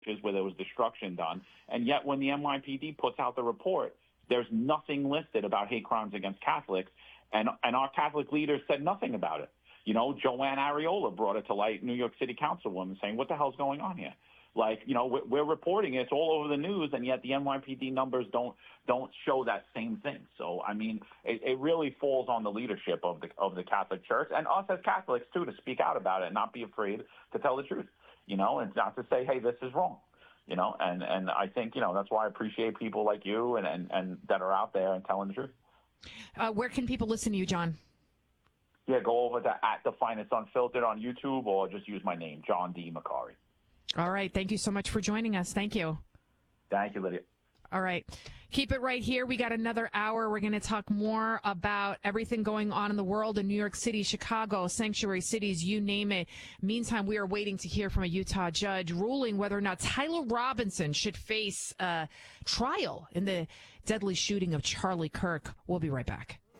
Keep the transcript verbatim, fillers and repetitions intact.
where there was destruction done. And yet when the N Y P D puts out the report, there's nothing listed about hate crimes against Catholics. And, and our Catholic leaders said nothing about it. You know, Joanne Ariola brought it to light, New York City councilwoman, saying, what the hell's going on here? Like, you know, we're, we're reporting it. It's all over the news, and yet the N Y P D numbers don't don't show that same thing. So, I mean, it, it really falls on the leadership of the of the Catholic Church and us as Catholics, too, to speak out about it and not be afraid to tell the truth, you know, and not to say, hey, this is wrong, you know. And, and I think, you know, that's why I appreciate people like you and, and, and that are out there and telling the truth. Uh, where can people listen to you, John? Yeah, go over to at The Finest Unfiltered on YouTube or just use my name, John D. Macari. All right. Thank you so much for joining us. Thank you. Thank you, Lydia. All right. Keep it right here. We got another hour. We're going to talk more about everything going on in the world in New York City, Chicago, sanctuary cities, you name it. Meantime, we are waiting to hear from a Utah judge ruling whether or not Tyler Robinson should face a trial in the deadly shooting of Charlie Kirk. We'll be right back.